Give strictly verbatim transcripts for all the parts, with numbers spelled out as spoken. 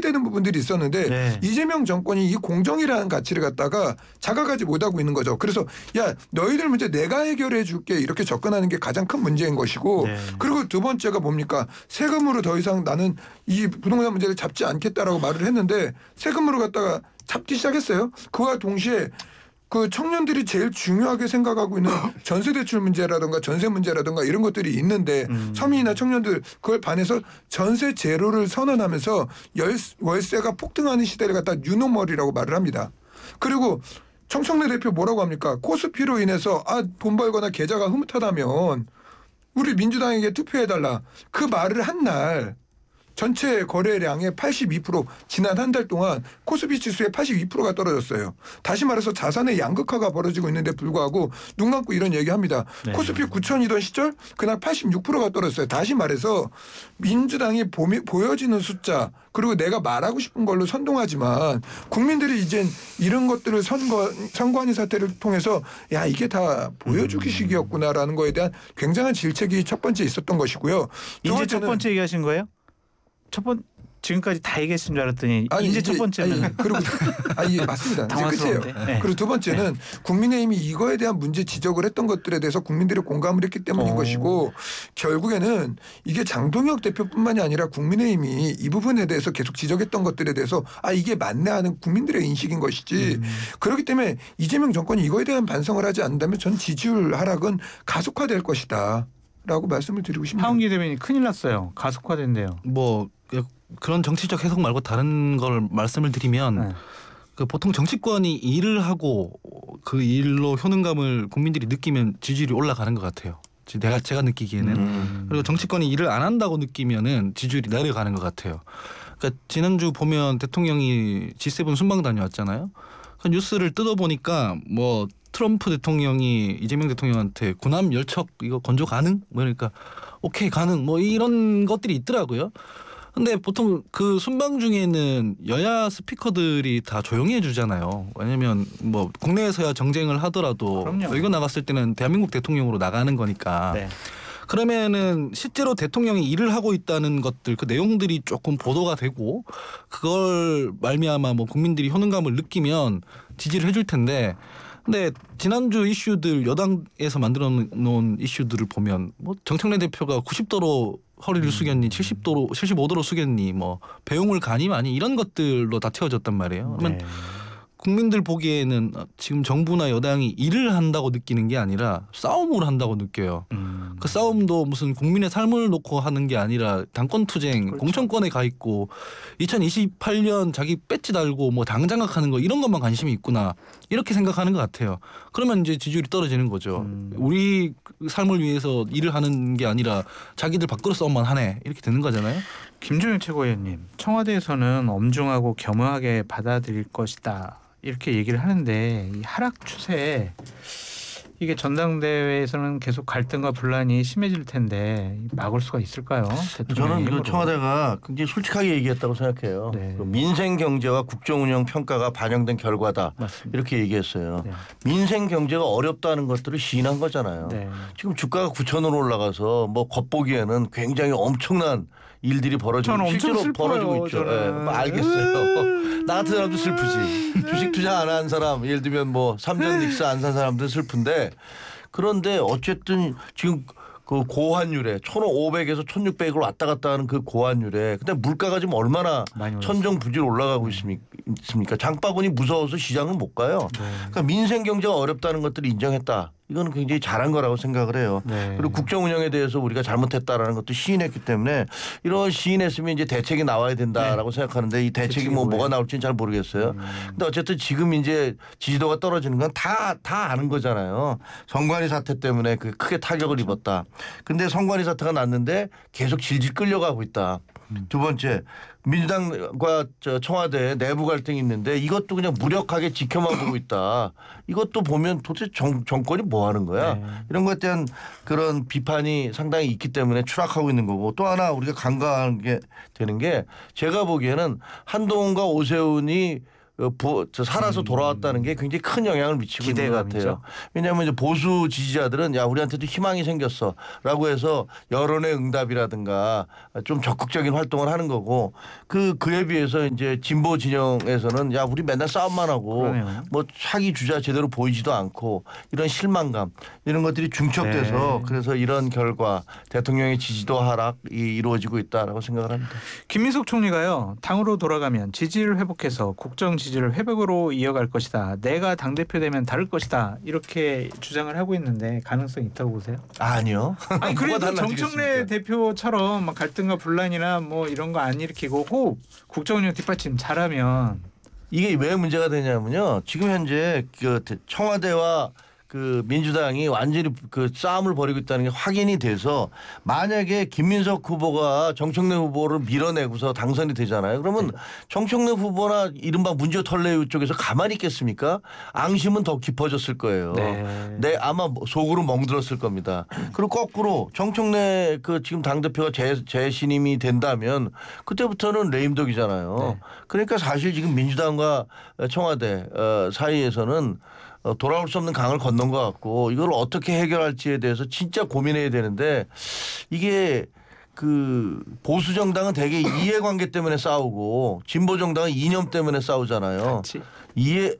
잘못되는 부분들이 있었는데 네. 이재명 정권이 이 공정이라는 가치를 갖다가 자각하지 못하고 있는 거죠. 그래서 야 너희들 문제 내가 해결해 줄게 이렇게 접근하는 게 가장 큰 문제인 것이고 네. 그리고 두 번째가 뭡니까? 세금으로 더 이상 나는 이 부동산 문제를 잡지 않겠다라고 말을 했는데 세금으로 갖다가 잡기 시작했어요. 그와 동시에 그 청년들이 제일 중요하게 생각하고 있는 전세 대출 문제라든가 전세 문제라든가 이런 것들이 있는데 음. 서민이나 청년들 그걸 반해서 전세 제로를 선언하면서 열, 월세가 폭등하는 시대를 갖다 뉴노멀이라고 말을 합니다. 그리고 청청래 대표 뭐라고 합니까? 코스피로 인해서 아, 돈 벌거나 계좌가 흐뭇하다면 우리 민주당에게 투표해달라. 그 말을 한 날 전체 거래량의 팔십이 퍼센트 지난 한 달 동안 코스피 지수의 팔십이 퍼센트가 떨어졌어요. 다시 말해서 자산의 양극화가 벌어지고 있는데 불구하고 눈 감고 이런 얘기합니다. 네. 코스피 구천이던 시절 그날 팔십육 퍼센트가 떨어졌어요. 다시 말해서 민주당이 보미, 보여지는 숫자 그리고 내가 말하고 싶은 걸로 선동하지만 국민들이 이젠 이런 것들을 선거, 선관위 사태를 통해서 야 이게 다 보여주기식이었구나라는 거에 대한 굉장한 질책이 첫 번째 있었던 것이고요. 이제 첫 번째 얘기하신 거예요? 첫 번 지금까지 다 얘기했은 줄 알았더니 아니, 이제, 이제 첫 번째는 아니, 그리고 아니 맞습니다. 이제 끝이에요. 네. 그리고 두 번째는 네. 국민의힘이 이거에 대한 문제 지적을 했던 것들에 대해서 국민들이 공감을 했기 때문인 오. 것이고 결국에는 이게 장동혁 대표뿐만이 아니라 국민의힘이 이 부분에 대해서 계속 지적했던 것들에 대해서 아 이게 맞네 하는 국민들의 인식인 것이지 음. 그렇기 때문에 이재명 정권이 이거에 대한 반성을 하지 않는다면 전 지지율 하락은 가속화될 것이다. 라고 말씀을 드리고 싶네요. 하은기 대변인 큰일 났어요. 가속화된대요. 뭐 그런 정치적 해석 말고 다른 걸 말씀을 드리면 네. 그 보통 정치권이 일을 하고 그 일로 효능감을 국민들이 느끼면 지지율이 올라가는 것 같아요. 내가 제가 느끼기에는 음. 그리고 정치권이 일을 안 한다고 느끼면은 지지율이 내려가는 것 같아요. 그러니까 지난주 보면 대통령이 지 세븐 순방 다녀왔잖아요. 그 뉴스를 뜯어보니까 뭐 트럼프 대통령이 이재명 대통령한테 군함 열척 이거 건조 가능? 뭐 그러니까 오케이 가능 뭐 이런 것들이 있더라고요. 근데 보통 그 순방 중에는 여야 스피커들이 다 조용히 해주잖아요. 왜냐면 뭐 국내에서야 정쟁을 하더라도 그럼요. 이거 나갔을 때는 대한민국 대통령으로 나가는 거니까. 네. 그러면은 실제로 대통령이 일을 하고 있다는 것들 그 내용들이 조금 보도가 되고 그걸 말미암아 뭐 국민들이 효능감을 느끼면 지지를 해줄 텐데 근데 지난주 이슈들 여당에서 만들어 놓은 이슈들을 보면 뭐 정청래 대표가 구십 도로 허리를 음. 숙였니 칠십 도로 칠십오 도로 숙였니 뭐 배웅을 가니 많이 이런 것들로 다 채워졌단 말이에요. 그러면 네. 국민들 보기에는 지금 정부나 여당이 일을 한다고 느끼는 게 아니라 싸움을 한다고 느껴요. 음. 그 싸움도 무슨 국민의 삶을 놓고 하는 게 아니라 당권 투쟁, 그렇죠. 공천권에 가 있고 이천이십팔 년 자기 배지 달고 뭐 당 장악하는 거 이런 것만 관심이 있구나 이렇게 생각하는 것 같아요. 그러면 이제 지지율이 떨어지는 거죠. 음. 우리 삶을 위해서 일을 하는 게 아니라 자기들 밖으로 싸움만 하네 이렇게 되는 거잖아요. 김종인 최고위원님, 청와대에서는 엄중하고 겸허하게 받아들일 것이다. 이렇게 얘기를 하는데 이 하락 추세 이게 전당대회에서는 계속 갈등과 분란이 심해질 텐데 막을 수가 있을까요? 저는 그 청와대가 굉장히 솔직하게 얘기했다고 생각해요. 네. 그 민생 경제와 국정 운영 평가가 반영된 결과다. 맞습니다. 이렇게 얘기했어요. 네. 민생 경제가 어렵다는 것들을 시인한 거잖아요. 네. 지금 주가가 구천으로 올라가서 뭐 겉보기에는 굉장히 엄청난 일들이 벌어지고 실제로 벌어지고 있죠. 네, 뭐 알겠어요. 나 같은 사람도 슬프지. 주식 투자 안 한 사람 예를 들면 뭐 삼전 닉스 안 산 사람도 슬픈데 그런데 어쨌든 지금 그 고환율에 천오백에서 천육백으로 왔다 갔다 하는 그 고환율에 근데 물가가 지금 얼마나 천정부지로 올라가고 있습니까? 장바구니 무서워서 시장을 못 가요. 네. 그러니까 민생 경제가 어렵다는 것들을 인정했다. 이거는 굉장히 잘한 거라고 생각을 해요. 네. 그리고 국정 운영에 대해서 우리가 잘못했다라는 것도 시인했기 때문에 이런 시인했으면 이제 대책이 나와야 된다라고 네. 생각하는데 이 대책이 뭐 뭐가 나올지는 잘 모르겠어요. 음. 근데 어쨌든 지금 이제 지지도가 떨어지는 건 다 다 아는 거잖아요. 선관위 사태 때문에 그 크게 타격을 그렇죠. 입었다. 근데 선관위 사태가 났는데 계속 질질 끌려가고 있다. 음. 두 번째 민주당과 청와대 내부 갈등이 있는데 이것도 그냥 무력하게 지켜만 보고 있다. 이것도 보면 도대체 정, 정권이 뭐 하는 거야. 네. 이런 것에 대한 그런 비판이 상당히 있기 때문에 추락하고 있는 거고 또 하나 우리가 간과하게 되는 게 제가 보기에는 한동훈과 오세훈이 어, 부, 저 살아서 돌아왔다는 게 굉장히 큰 영향을 미치고 있는 것 같아요. 왜냐하면 이제 보수 지지자들은 야 우리한테도 희망이 생겼어라고 해서 여론의 응답이라든가 좀 적극적인 활동을 하는 거고 그 그에 비해서 이제 진보 진영에서는 야 우리 맨날 싸움만 하고 그러네요. 뭐 차기 주자 제대로 보이지도 않고 이런 실망감 이런 것들이 중첩돼서 네. 그래서 이런 결과 대통령의 지지도 하락이 이루어지고 있다라고 생각을 합니다. 김민석 총리가요. 당으로 돌아가면 지지를 회복해서 국정 지지를 회복으로 이어갈 것이다. 내가 당대표 되면 다를 것이다. 이렇게 주장을 하고 있는데 가능성이 있다고 보세요? 아니요. 아니 그래도 정청래 대표처럼 막 갈등과 분란이나 뭐 이런 거 안 일으키고 호흡, 국정운영 뒷받침 잘하면 이게 왜 문제가 되냐면요. 지금 현재 그 청와대와 그 민주당이 완전히 그 싸움을 벌이고 있다는 게 확인이 돼서 만약에 김민석 후보가 정청래 후보를 밀어내고서 당선이 되잖아요. 그러면 네. 정청래 후보나 이른바 문제 털레 쪽에서 가만히 있겠습니까? 앙심은 더 깊어졌을 거예요. 네. 네, 아마 속으로 멍들었을 겁니다. 그리고 거꾸로 정청래 그 지금 당대표가 재, 재신임이 된다면 그때부터는 레임덕이잖아요. 네. 그러니까 사실 지금 민주당과 청와대 사이에서는 어, 돌아올 수 없는 강을 건넌 것 같고 이걸 어떻게 해결할지에 대해서 진짜 고민해야 되는데 이게 그 보수 정당은 대개 이해관계 때문에 싸우고 진보 정당은 이념 때문에 싸우잖아요. 같이. 이해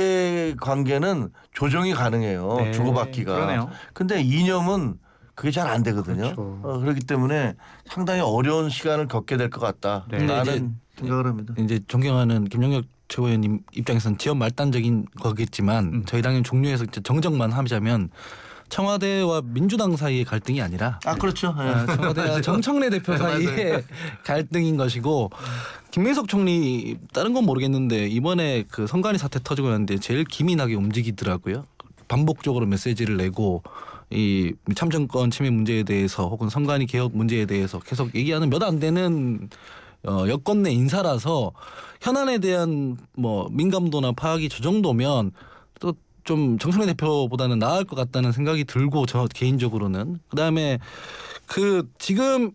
이해관계는 조정이 가능해요. 네. 주고받기가. 그러네요. 근데 이념은 그게 잘 안 되거든요. 그렇죠. 어, 그렇기 때문에 상당히 어려운 시간을 겪게 될 것 같다. 네. 라는 생각을 합니다. 이제 존경하는 김영혁 최고위원님 입장에서는 지연 말단적인 거겠지만 음. 저희 당연 종류에서 정정만 하자면 청와대와 민주당 사이의 갈등이 아니라 아 그렇죠. 네. 청와대와 정청래 대표 사이의 갈등인 것이고 김민석 총리 다른 건 모르겠는데 이번에 그 선관위 사태 터지고 났는데 제일 기민하게 움직이더라고요. 반복적으로 메시지를 내고 이 참정권 침해 문제에 대해서 혹은 선관위 개혁 문제에 대해서 계속 얘기하는 몇 안 되는 어, 여권 내 인사라서 현안에 대한 뭐 민감도나 파악이 저 정도면 또 좀 정청래 대표보다는 나을 것 같다는 생각이 들고 저 개인적으로는 그다음에 그 지금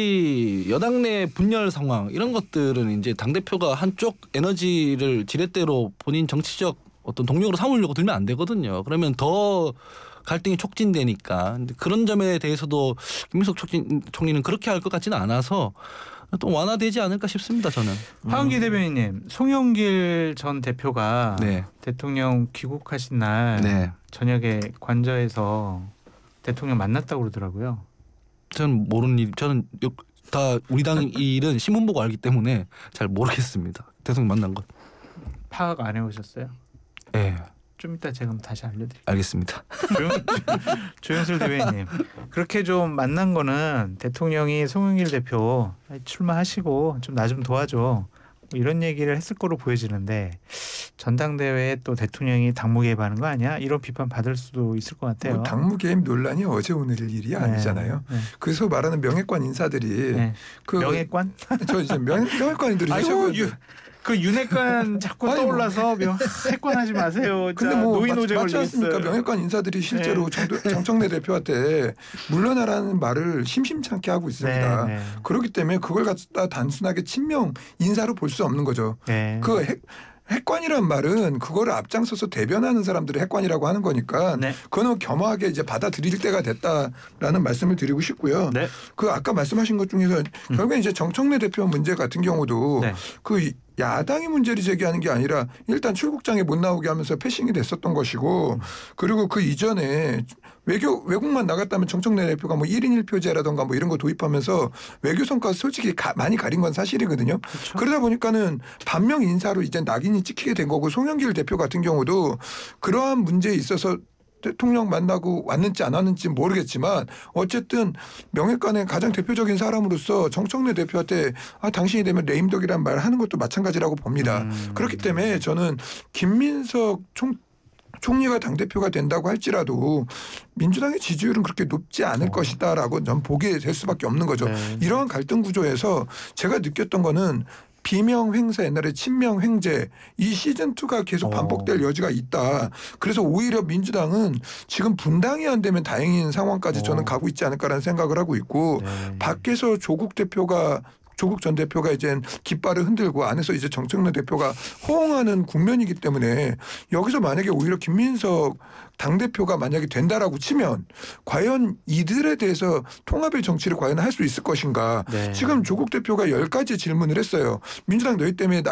이 여당 내 분열 상황 이런 것들은 이제 당 대표가 한쪽 에너지를 지렛대로 본인 정치적 어떤 동력으로 삼으려고 들면 안 되거든요. 그러면 더 갈등이 촉진되니까 그런 점에 대해서도 김민석 총리는 그렇게 할 것 같지는 않아서 또 완화되지 않을까 싶습니다. 저는. 하은기 대변인님, 송영길 전 대표가 네. 대통령 귀국하신 날 네. 저녁에 관저에서 대통령 만났다고 그러더라고요. 저는 모르는 일, 저는 다 우리 당 일은 신문 보고 알기 때문에 잘 모르겠습니다. 대통령 만난 것. 파악 안 해오셨어요? 네. 좀 이따 제가 다시 알려드릴게요. 알겠습니다. 조영, 조영술 대변인님. 그렇게 좀 만난 거는 대통령이 송영길 대표 출마하시고 좀 나 좀 도와줘. 뭐 이런 얘기를 했을 거로 보여지는데 전당대회에 또 대통령이 당무 개입하는 거 아니야? 이런 비판 받을 수도 있을 것 같아요. 뭐 당무 개입 논란이 어제 오늘 일이 네. 아니잖아요. 네. 그래서 말하는 명예관 인사들이 네. 그 명예관? 저 이제 명, 명예관인들이 그 윤핵관 자꾸 아니, 떠올라서 뭐. 핵관하지 마세요. 근데 뭐 노인호재 맞지 않습니까? 명예관 인사들이 실제로 네. 정, 정청래 대표한테 물러나라는 말을 심심찮게 하고 있습니다. 네, 네. 그렇기 때문에 그걸 갖다 단순하게 친명 인사로 볼 수 없는 거죠. 네. 그 핵, 핵관이란 말은 그거를 앞장서서 대변하는 사람들을 핵관이라고 하는 거니까 네. 그거는 겸허하게 이제 받아들일 때가 됐다라는 말씀을 드리고 싶고요. 네. 그 아까 말씀하신 것 중에서 음. 결국엔 이제 정청래 대표 문제 같은 경우도 네. 그 야당이 문제를 제기하는 게 아니라 일단 출국장에 못 나오게 하면서 패싱이 됐었던 것이고 그리고 그 이전에 외교 외국만 나갔다면 정청래 대표가 뭐 일 인 일 표제라든가 뭐 이런 거 도입하면서 외교 성과 솔직히 가, 많이 가린 건 사실이거든요. 그렇죠. 그러다 보니까는 반명 인사로 이제 낙인이 찍히게 된 거고 송영길 대표 같은 경우도 그러한 문제에 있어서 대통령 만나고 왔는지 안 왔는지 모르겠지만 어쨌든 명예관의 가장 대표적인 사람으로서 정청래 대표한테 아 당신이 되면 레임덕이란 말 하는 것도 마찬가지라고 봅니다. 음. 그렇기 때문에 저는 김민석 총 총리가 당대표가 된다고 할지라도 민주당의 지지율은 그렇게 높지 않을 어. 것이다라고 전 보게 될 수밖에 없는 거죠. 네. 이러한 갈등 구조에서 제가 느꼈던 거는 비명 횡세 옛날에 친명 횡재 이 시즌이가 계속 반복될 오. 여지가 있다. 그래서 오히려 민주당은 지금 분당이 안 되면 다행인 상황까지 오. 저는 가고 있지 않을까라는 생각을 하고 있고 네. 밖에서 조국 대표가 조국 전 대표가 이제 깃발을 흔들고 안에서 이제 정청래 대표가 호응하는 국면이기 때문에 여기서 만약에 오히려 김민석 당대표가 만약에 된다라고 치면 과연 이들에 대해서 통합의 정치를 과연 할 수 있을 것인가. 네. 지금 조국 대표가 열 가지 질문을 했어요. 민주당 너희 때문에